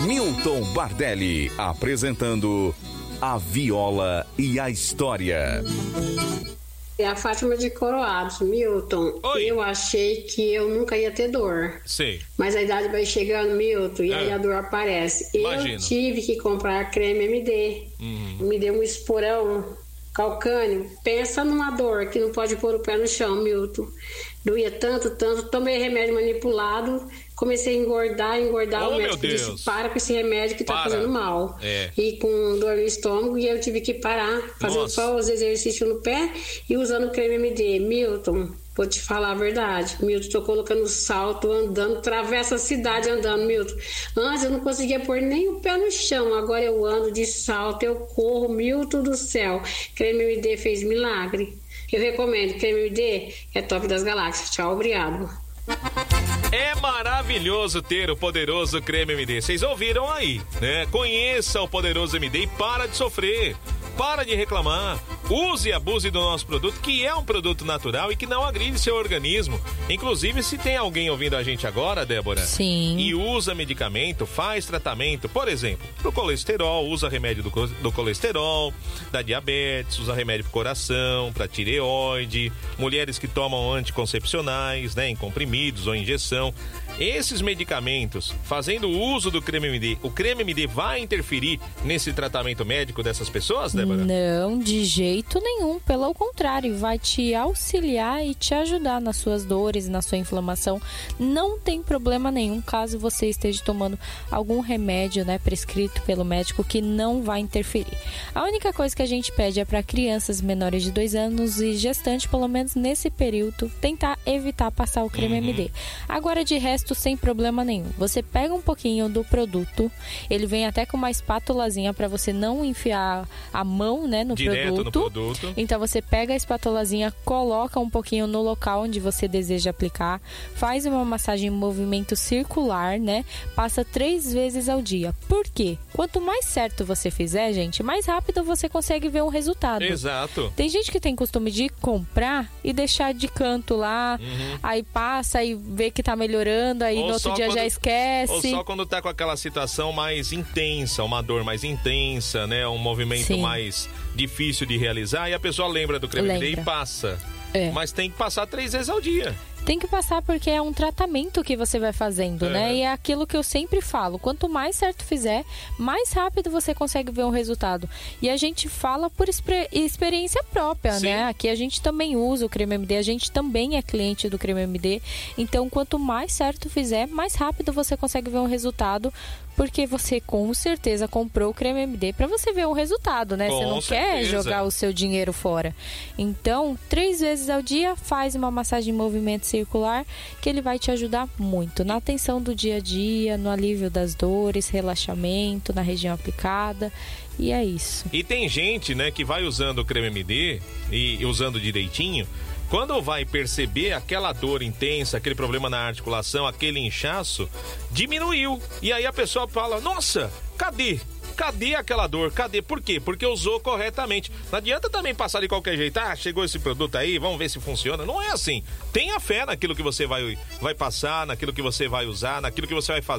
Milton Bardelli apresentando A Viola e a História. É a Fátima de Coroados. Milton, Oi. Eu achei que eu nunca ia ter dor. Sei. Mas a idade vai chegando, Milton, e aí a dor aparece. Imagino. Eu tive que comprar creme MD. Me deu um esporão calcâneo. Pensa numa dor que não pode pôr o pé no chão, Milton. Doía tanto. Tomei remédio manipulado. Comecei a engordar. Oh, O médico disse, para com esse remédio que tá fazendo mal. E com dor no estômago, e eu tive que parar, fazendo só os exercícios no pé e usando creme MD. Milton, vou te falar a verdade. Milton, tô colocando salto, andando, atravessa a cidade andando, Milton. Antes eu não conseguia pôr nem o pé no chão, agora eu ando de salto, eu corro, Milton do céu. Creme MD fez milagre. Eu recomendo, creme MD é top das galáxias. Tchau, obrigado. É maravilhoso ter o poderoso creme MD. Vocês ouviram aí, né? Conheça o poderoso MD e para de sofrer. Para de reclamar. Use e abuse do nosso produto, que é um produto natural e que não agride seu organismo. Inclusive, se tem alguém ouvindo a gente agora, Débora, sim, e usa medicamento, faz tratamento, por exemplo, pro colesterol, usa remédio do colesterol, da diabetes, usa remédio pro coração, pra tireoide, mulheres que tomam anticoncepcionais, né, em comprimidos ou injeção. Esses medicamentos, fazendo uso do creme MD, o creme MD vai interferir nesse tratamento médico dessas pessoas, Débora? Não, de jeito nenhum. Pelo contrário, vai te auxiliar e te ajudar nas suas dores, na sua inflamação. Não tem problema nenhum caso você esteja tomando algum remédio, né, prescrito pelo médico, que não vai interferir. A única coisa que a gente pede é para crianças menores de 2 anos e gestante, pelo menos nesse período, tentar evitar passar o creme MD. Agora, de resto, sem problema nenhum. Você pega um pouquinho do produto, ele vem até com uma espátulazinha para você não enfiar a mão, né, no produto. Então você pega a espátulazinha, coloca um pouquinho no local onde você deseja aplicar, faz uma massagem em movimento circular, né? Passa 3 vezes ao dia. Por quê? Quanto mais certo você fizer, gente, mais rápido você consegue ver um resultado. Exato. Tem gente que tem costume de comprar e deixar de canto lá, aí passa e vê que tá melhorando, aí no outro dia já esquece. Ou só quando tá com aquela situação mais intensa, uma dor mais intensa, né? Um movimento mais difícil de realizar, e a pessoa lembra do creme MD e passa. Mas tem que passar 3 vezes ao dia. Tem que passar porque é um tratamento que você vai fazendo, né? E é aquilo que eu sempre falo. Quanto mais certo fizer, mais rápido você consegue ver um resultado. E a gente fala por experiência própria, né? Aqui a gente também usa o creme MD, a gente também é cliente do creme MD. Então, quanto mais certo fizer, mais rápido você consegue ver um resultado. Porque você com certeza comprou o creme MD para você ver um resultado, né? Você não quer jogar o seu dinheiro fora. Então, 3 vezes ao dia, faz uma massagem em movimento circular, que ele vai te ajudar muito na atenção do dia a dia, no alívio das dores, relaxamento na região aplicada. E é isso. E tem gente, né, que vai usando o creme MD e usando direitinho. Quando vai perceber aquela dor intensa, aquele problema na articulação, aquele inchaço, diminuiu. E aí a pessoa fala, nossa, cadê? Cadê aquela dor? Cadê? Por quê? Porque usou corretamente. Não adianta também passar de qualquer jeito. Ah, chegou esse produto aí, vamos ver se funciona. Não é assim. Tenha fé naquilo que você vai passar, naquilo que você vai usar, naquilo que você vai fazer.